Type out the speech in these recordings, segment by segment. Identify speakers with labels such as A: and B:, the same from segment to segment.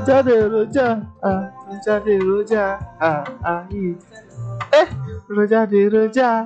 A: Roja, Roja, eh, Roja,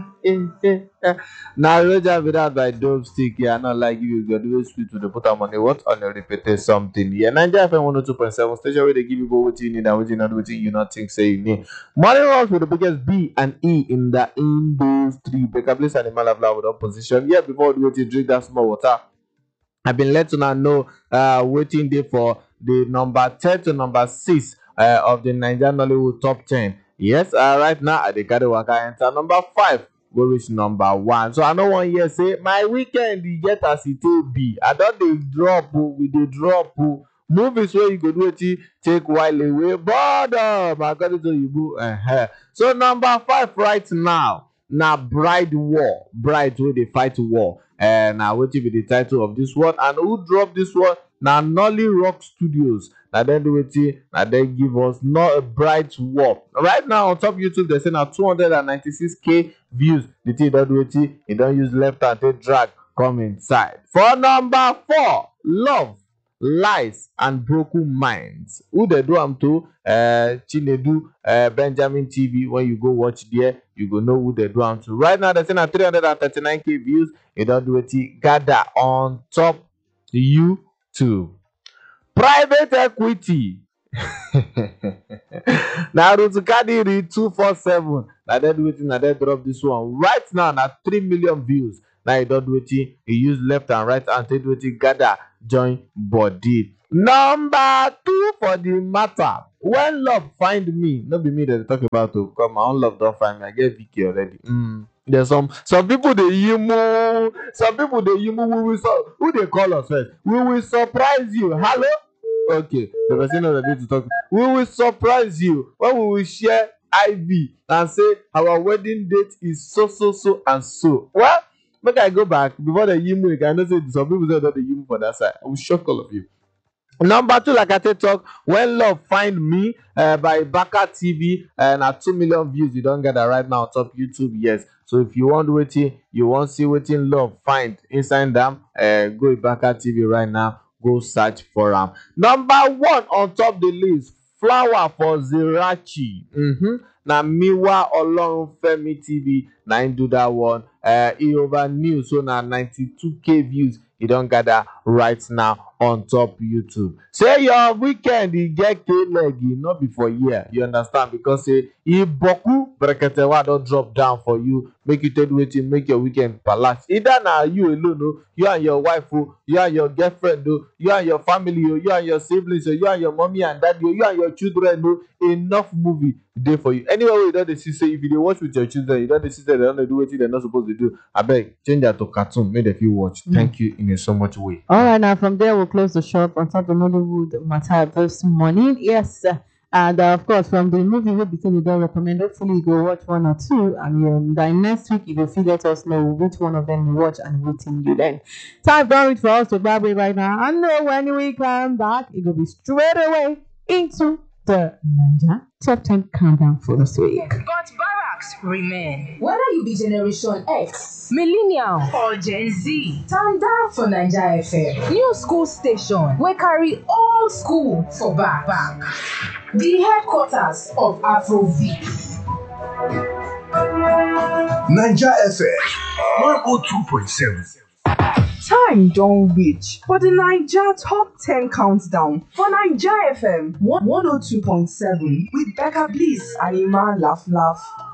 A: Now Roja without by dope stick, yeah, not like you, you're doing sweet to the put our money, what on the repeated something. Yeah, Nigeria FM 102.7 station where they give you what you need and what you not what you not think say you need. Money rolls with the biggest B and E in the industry. Baker place animal of love with opposition. Yeah, before we to drink that small water. I've been letting her know waiting there for the number 10 to number 6 of the Nigerian Nollywood top 10. Yes, right now I carry waka enter number 5, go reach number 1. So I know one year say my weekend you get as it will be. I don't they drop we dey drop movies where you go do it take while away. Boredom according to you. So number 5 right now. Now Bride War. Bride where they fight war. Now what be the title of this one? And who dropped this one? Now Nolly Rock Studios. Now then do it. Now they give us not a Bright War. Right now on top YouTube they say now 296k views. The thing don't do it. You don't use left hand to drag come inside. For number 4, Love, Lies and Broken Minds. Who they do am to? Chinedu, Benjamin TV. When you go watch there, you go know who they do am to. Right now, they're saying at 339k views. You don't do it. Gather on top YouTube. Private equity. Now Rutukadi read 247. Now they do it. Now they drop this one right now. Now 3 million views. Now you don't do it. You use left and right and take it. Gather join body. Number 2 for the matter. When love find me, not be me that they talk about to come. My own love don't find me. I get Vicky already. There's some people they yimu. Some people they yimu. Who they call us first? We will surprise you. Hello. Okay, the person knows a bit to talk. We will surprise you when we will share IV and say our wedding date is so and so. Well, make I go back before the yimu. I know say some people say that the yimu for that side. I will shock all of you. Number 2, like I said, talk When Love Find Me by Baka TV and at 2 million views. You don't get that right now on top YouTube. Yes. So if you want waiting, you want see waiting love find inside them, go to Baka TV right now. Go search for them. Number 1 on top the list, Flower for Zirachi. Now Miwa Olorunfemi TV. Now do that one. He over new, so now 92k views. You don't gather right now on top YouTube. Say your weekend you get K-leggy, not before year. You understand? Because say if Boku Breketewa don't drop down for you, make you take waiting, make your weekend palace. Either now you alone, you and your wife, you and your girlfriend, you and your family, you and your siblings, you and your mommy and daddy, you and your children, enough movie day for you. Anyway, you don't see say if you watch with your children, you don't see that they don't do what they're not supposed to do. I beg, change that to cartoon, make them feel watch. Thank you in so much way.
B: All right, now from there we'll close the shop on top of Nollywood matter this morning. Yes, and of course from the movie we we don't recommend. Hopefully you go watch 1 or 2, and by next week you will let us know which one of them you watch and waiting you then. Time done it for us to grab it right now. I know when we come back, it will be straight away into the Niger Top 10 Countdown for this week.
C: But barracks remain.
D: Whether you be Generation X,
C: Millennial or Gen Z,
D: turn down for Naija FM.
C: New school station wey carry old school
D: for back. The headquarters of Afrobeat.
E: Naija FM 102.7.
F: Time don't reach for the Naija Top 10 Countdown for Naija FM 102.7 with Becca Bliss and Iman Laugh.